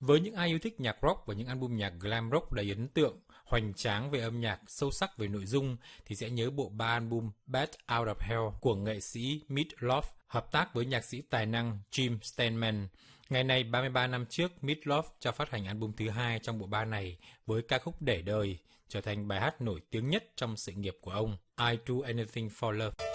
Với những ai yêu thích nhạc rock và những album nhạc glam rock đầy ấn tượng, hoành tráng về âm nhạc, sâu sắc về nội dung thì sẽ nhớ bộ 3 album Bad Out of Hell của nghệ sĩ Meat Loaf hợp tác với nhạc sĩ tài năng Jim Steinman. Ngày này 33 năm trước, Meat Loaf cho phát hành album thứ 2 trong bộ ba này với ca khúc Để Đời, trở thành bài hát nổi tiếng nhất trong sự nghiệp của ông, I Do Anything for Love.